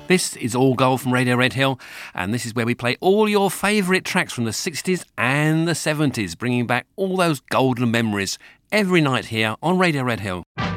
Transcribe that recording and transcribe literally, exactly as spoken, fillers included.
This is All Gold from Radio Red Hill, and this is where we play all your favourite tracks from the sixties and the seventies, bringing back all those golden memories every night here on Radio Red Hill.